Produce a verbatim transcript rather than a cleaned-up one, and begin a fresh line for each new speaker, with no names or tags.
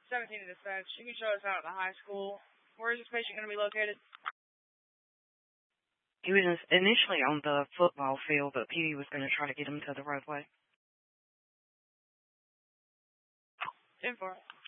seventeen to dispatch. You can show us out at the high school. Where is this patient going to be located?
He was initially on the football field, but P D was going to try to get him to the roadway.
ten four.